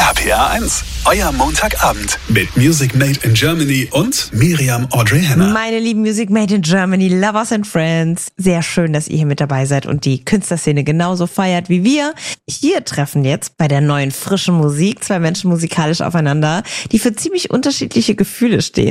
RPA 1, euer Montagabend mit Music Made in Germany und Miriam Audrey Henner. Meine lieben Music Made in Germany, Lovers and Friends. Sehr schön, dass ihr hier mit dabei seid und die Künstlerszene genauso feiert wie wir. Hier treffen jetzt bei der neuen frischen Musik zwei Menschen musikalisch aufeinander, die für ziemlich unterschiedliche Gefühle stehen.